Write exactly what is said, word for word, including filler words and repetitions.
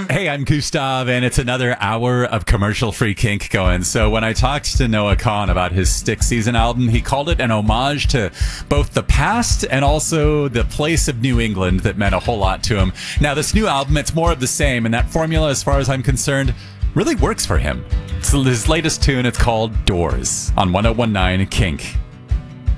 Hey, I'm Gustav, and it's another hour of commercial-free kink going. So when I talked to Noah Kahan about his Stick Season album, he called it an homage to both the past and also the place of New England that meant a whole lot to him. Now, this new album, it's more of the same, and that formula, as far as I'm concerned, really works for him. So his latest tune, it's called Doors on one oh one nine Kink.